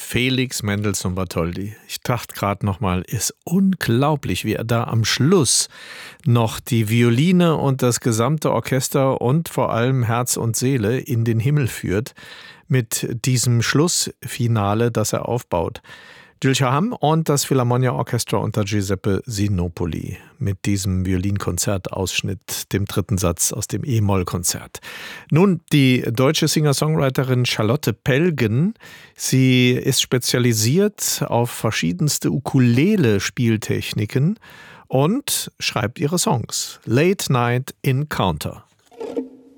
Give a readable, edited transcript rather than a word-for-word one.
Felix Mendelssohn Bartholdy. Ich dachte gerade nochmal, ist unglaublich, wie er da am Schluss noch die Violine und das gesamte Orchester und vor allem Herz und Seele in den Himmel führt mit diesem Schlussfinale, das er aufbaut. Gil Shaham und das Philharmonia Orchestra unter Giuseppe Sinopoli mit diesem Violinkonzertausschnitt, dem dritten Satz aus dem E-Moll-Konzert. Nun, die deutsche Singer-Songwriterin Charlotte Pelgen, sie ist spezialisiert auf verschiedenste Ukulele-Spieltechniken und schreibt ihre Songs. Late Night Encounter.